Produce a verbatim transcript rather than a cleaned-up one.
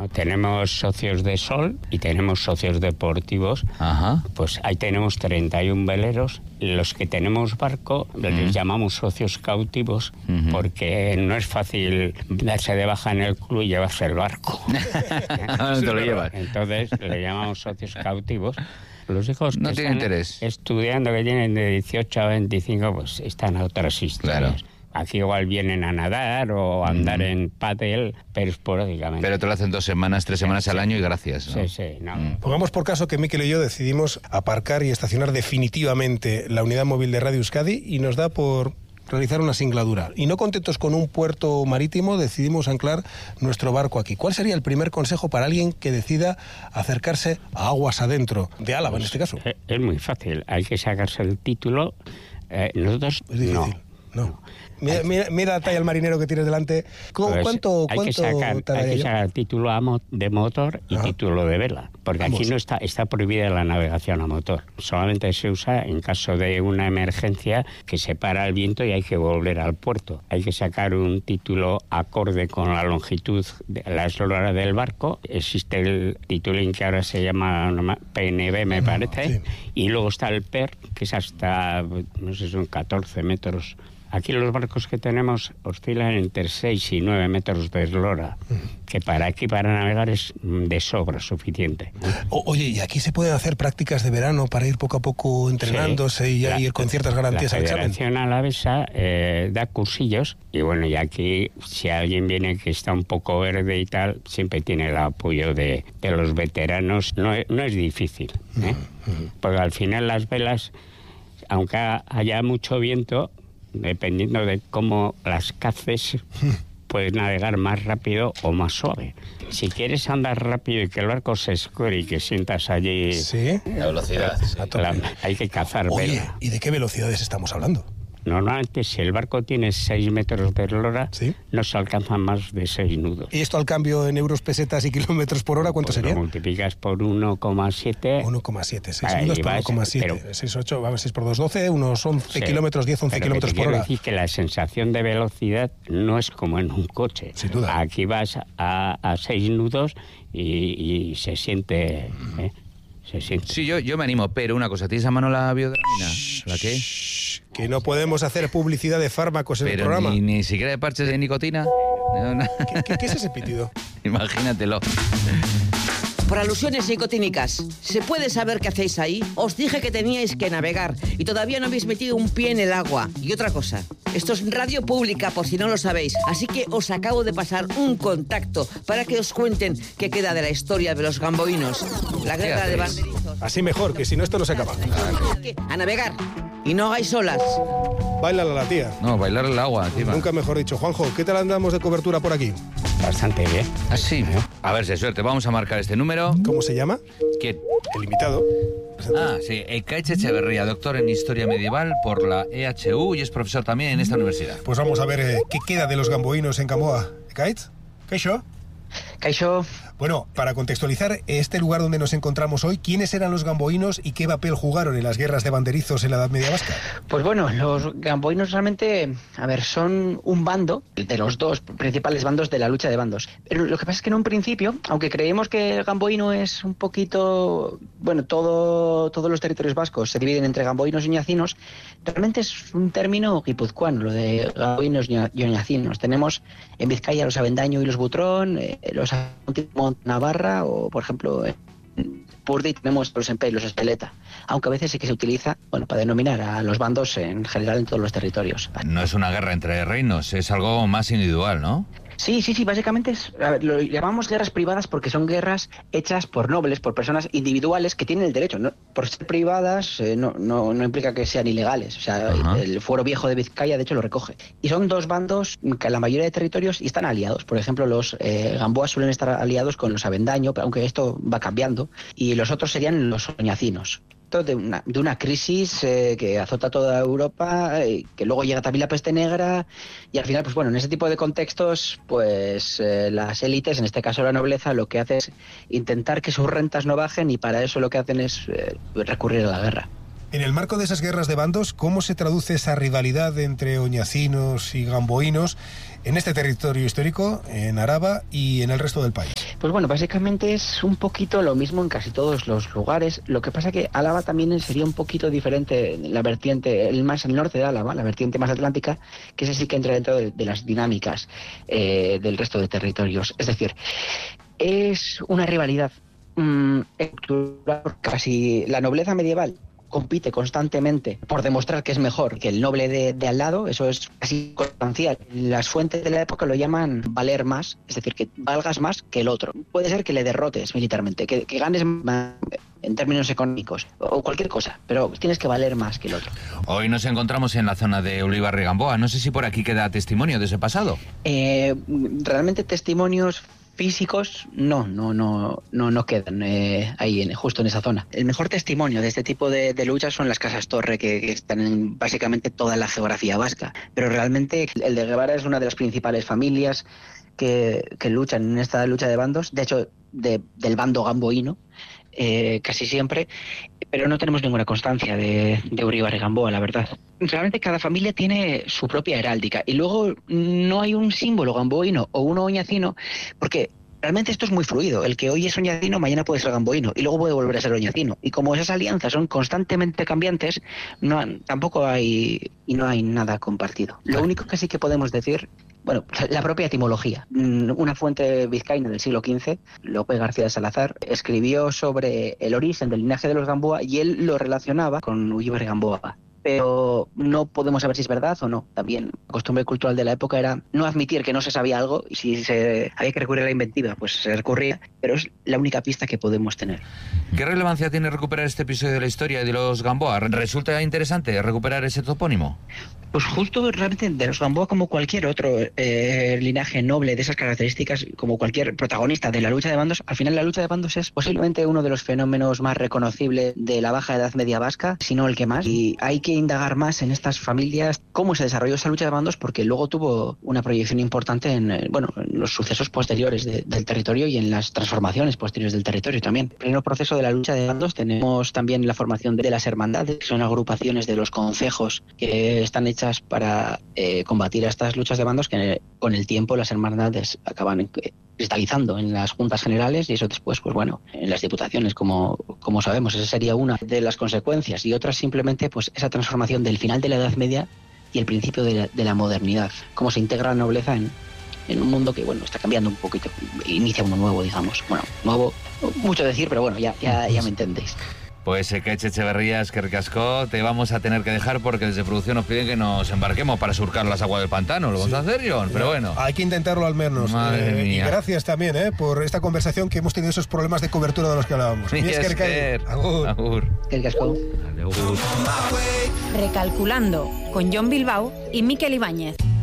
Bueno, tenemos socios de sol y tenemos socios deportivos. Ajá. Pues ahí tenemos treinta y uno veleros. Los que tenemos barco les uh-huh. llamamos socios cautivos uh-huh. porque no es fácil darse de baja en el club y llevarse el barco. No te lo llevas. Entonces le llamamos socios cautivos. Los hijos no que tienen están interés. estudiando, que tienen de dieciocho a veinticinco, pues están a otras historias. Claro. Aquí igual vienen a nadar o a andar mm. en pádel, pero esporádicamente. Pero te lo hacen dos semanas, tres semanas sí, al año y gracias, ¿no? Sí, sí, no. Mm. Pongamos por caso que Mikel y yo decidimos aparcar y estacionar definitivamente la unidad móvil de Radio Euskadi y nos da por realizar una singladura. Y no contentos con un puerto marítimo, decidimos anclar nuestro barco aquí. ¿Cuál sería el primer consejo para alguien que decida acercarse a aguas adentro de Álava, pues, en este caso? Es muy fácil. Hay que sacarse el título. Eh, nosotros es difícil. No. no. Mira, mira, mira la talla del marinero que tienes delante. ¿Cómo, pues ¿Cuánto, hay cuánto que sacar, hay que sacar título a mo- de motor y Ajá. título de vela, porque Vamos. aquí no está está prohibida la navegación a motor. Solamente se usa en caso de una emergencia que se para el viento y hay que volver al puerto. Hay que sacar un título acorde con la longitud de la eslora del barco. Existe el titulín que ahora se llama P N B, me parece, sí. y luego está el P E R, que es hasta, no sé, son catorce metros. Aquí los barcos que tenemos oscilan entre seis y nueve metros de eslora, uh-huh. que para aquí, para navegar, es de sobra suficiente. O, oye, ¿y aquí se pueden hacer prácticas de verano para ir poco a poco entrenándose sí, y la, ir con ciertas garantías al examen? La Federación Alavesa eh, da cursillos y bueno, y aquí si alguien viene que está un poco verde y tal, siempre tiene el apoyo de, de los veteranos. No, no es difícil, ¿eh? uh-huh. porque al final las velas, aunque haya mucho viento, dependiendo de cómo las caces, puedes navegar más rápido o más suave. Si quieres andar rápido y que el barco se escure y que sientas allí... ¿Sí? La velocidad. Sí. La, hay que cazar Oye, vela. ¿y de qué velocidades estamos hablando? Normalmente, si el barco tiene seis metros de eslora, ¿sí? no se alcanzan más de seis nudos. ¿Y esto al cambio en euros, pesetas y kilómetros por hora, cuánto pues sería? Lo multiplicas por uno coma siete. uno coma siete, seis nudos por uno coma siete. seis, ocho, vamos, seis por dos, doce, unos once sí, kilómetros, diez, once kilómetros por hora. Quiero decir que la sensación de velocidad no es como en un coche. Sin duda. Aquí vas a, a seis nudos y, y se siente... Mm. ¿eh? Se siente. Sí, yo, yo me animo, pero una cosa, ¿tienes a mano la biodramina? ¿La qué? Que no podemos hacer publicidad de fármacos en pero el programa. Ni, ni siquiera de parches de nicotina. No, no. ¿Qué, qué, ¿Qué es ese pitido? Imagínatelo. Por alusiones nicotínicas, ¿se puede saber qué hacéis ahí? Os dije que teníais que navegar y todavía no habéis metido un pie en el agua. Y otra cosa, esto es radio pública por si no lo sabéis, así que os acabo de pasar un contacto para que os cuenten qué queda de la historia de los gamboínos. La guerra de banderizos. Así mejor, que si no esto no se acaba. A navegar y no hagáis olas. Báilala la tía. No, bailar el agua, encima. Nunca mejor dicho. Juanjo, ¿qué tal andamos de cobertura por aquí? Bastante bien. ¿Ah, sí? A ver si hay suerte. Vamos a marcar este número. ¿Cómo se llama? ¿Quién? El invitado. Ah, sí. Ekaitz Echeverría, doctor en Historia Medieval por la E H U y es profesor también en esta universidad. Pues vamos a ver eh, qué queda de los gamboínos en Gamboa. ¿Ekaitz? ¿Kaixo? Kaixo. Bueno, para contextualizar este lugar donde nos encontramos hoy, ¿quiénes eran los gamboínos y qué papel jugaron en las guerras de banderizos en la Edad Media Vasca? Pues bueno, los gamboínos realmente, a ver, son un bando de los dos principales bandos de la lucha de bandos. Pero lo que pasa es que en un principio, aunque creemos que el gamboíno es un poquito, bueno, todo, todos los territorios vascos se dividen entre gamboínos y oñacinos, realmente es un término guipuzcoano, lo de gamboínos y oñacinos. Tenemos en Vizcaya los Avendaño y los Butrón, eh, los Navarra o, por ejemplo, en Purdi tenemos los Empey y los Espeleta, aunque a veces sí que se utiliza, bueno, para denominar a los bandos en general en todos los territorios. No es una guerra entre reinos, es algo más individual, ¿no? Sí, sí, sí, básicamente es, a ver, lo llamamos guerras privadas porque son guerras hechas por nobles, por personas individuales que tienen el derecho, ¿no? Por ser privadas eh, no, no, no implica que sean ilegales, o sea, Ajá. el Fuero Viejo de Vizcaya de hecho lo recoge. Y son dos bandos que en la mayoría de territorios están aliados, por ejemplo los eh, gamboas suelen estar aliados con los Avendaño, aunque esto va cambiando, y los otros serían los oñacinos. De una, de una crisis eh, que azota toda Europa, eh, que luego llega también la peste negra y al final, pues bueno, en ese tipo de contextos, pues eh, las élites, en este caso la nobleza, lo que hace es intentar que sus rentas no bajen y para eso lo que hacen es eh, recurrir a la guerra. En el marco de esas guerras de bandos, ¿cómo se traduce esa rivalidad entre oñacinos y gamboínos en este territorio histórico, en Araba y en el resto del país? Pues bueno, básicamente es un poquito lo mismo en casi todos los lugares. Lo que pasa que Álava también sería un poquito diferente, la vertiente, el más al norte de Álava, la vertiente más atlántica, que ese sí que entra dentro de, de las dinámicas eh, del resto de territorios. Es decir, es una rivalidad mmm, casi la nobleza medieval compite constantemente por demostrar que es mejor que el noble de, de al lado, eso es casi constancial. Las fuentes de la época lo llaman valer más, es decir, que valgas más que el otro. Puede ser que le derrotes militarmente, que, que ganes más en términos económicos, o cualquier cosa, pero tienes que valer más que el otro. Hoy nos encontramos en la zona de Ulibarri Gamboa, no sé si por aquí queda testimonio de ese pasado. Eh, realmente testimonios físicos no, no, no, no, no quedan eh, ahí, en, justo en esa zona. El mejor testimonio de este tipo de, de luchas son las casas torre, que, que están en básicamente toda la geografía vasca. Pero realmente el de Guevara es una de las principales familias que, que luchan en esta lucha de bandos, de hecho, de, del bando gamboíno, eh, casi siempre, pero no tenemos ninguna constancia de, de Ulibarri Gamboa, la verdad. Realmente cada familia tiene su propia heráldica y luego no hay un símbolo gamboíno o uno oñacino, porque realmente esto es muy fluido. El que hoy es oñacino, mañana puede ser gamboíno y luego puede volver a ser oñacino. Y como esas alianzas son constantemente cambiantes, no, tampoco hay, y no hay nada compartido. Lo único que sí que podemos decir, bueno, la propia etimología. Una fuente vizcaína del siglo quince, Lope García de Salazar, escribió sobre el origen del linaje de los Gamboa y él lo relacionaba con Ulibarri Gamboa. Pero no podemos saber si es verdad o no. También la costumbre cultural de la época era no admitir que no se sabía algo, y si se había que recurrir a la inventiva, pues se recurría, pero es la única pista que podemos tener. ¿Qué relevancia tiene recuperar este episodio de la historia de los Gamboa? ¿Resulta interesante recuperar ese topónimo? Pues justo realmente de los Gamboa, como cualquier otro eh, linaje noble de esas características, como cualquier protagonista de la lucha de bandos, al final la lucha de bandos es posiblemente uno de los fenómenos más reconocibles de la Baja Edad Media vasca, si no el que más, y hay que indagar más en estas familias, cómo se desarrolló esa lucha de bandos, porque luego tuvo una proyección importante en, bueno, en los sucesos posteriores de, del territorio y en las transformaciones posteriores del territorio también. En el pleno proceso de la lucha de bandos tenemos también la formación de las hermandades, que son agrupaciones de los concejos que están hechas para eh, combatir a estas luchas de bandos, que con el tiempo las hermandades acaban eh, cristalizando en las juntas generales y eso después, pues bueno, en las diputaciones, como, como sabemos. Esa sería una de las consecuencias, y otra simplemente pues esa transformación del final de la Edad Media y el principio de la, de la modernidad, cómo se integra la nobleza en, en un mundo que, bueno, está cambiando un poquito, inicia uno nuevo, digamos. Bueno, nuevo, mucho decir, pero bueno, ya, ya, ya me entendéis. Pues Ekaitz Etxeberria, eskerrik asko, te vamos a tener que dejar porque desde producción nos piden que nos embarquemos para surcar las aguas del pantano. Lo vamos sí. a hacer, John, pero bueno. Hay que intentarlo al menos. Madre eh, mía. Y gracias también eh, por esta conversación, que hemos tenido esos problemas de cobertura de los que hablábamos. Sí, Esker. Agur. Agur. Eskerrik asko. Agur. Recalculando, con Jon Bilbao y Mikel Ibáñez.